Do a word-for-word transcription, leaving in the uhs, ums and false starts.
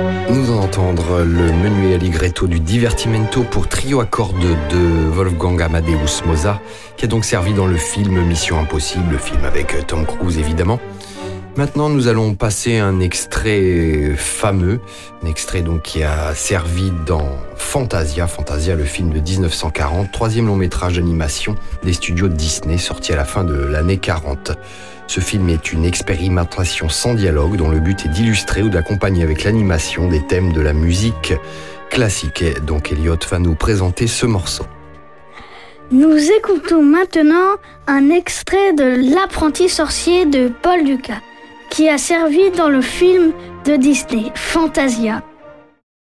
Nous allons entendre le menuet allegretto du Divertimento pour trio à cordes de Wolfgang Amadeus Mozart, qui a donc servi dans le film Mission Impossible, le film avec Tom Cruise évidemment. Maintenant, nous allons passer un extrait fameux, un extrait donc qui a servi dans Fantasia, Fantasia, le film de dix-neuf cent quarante, troisième long métrage d'animation des studios Disney, sorti à la fin de l'année quarante. Ce film est une expérimentation sans dialogue dont le but est d'illustrer ou d'accompagner avec l'animation des thèmes de la musique classique. Et donc Elliot va nous présenter ce morceau. Nous écoutons maintenant un extrait de L'apprenti sorcier de Paul Dukas, qui a servi dans le film de Disney, Fantasia.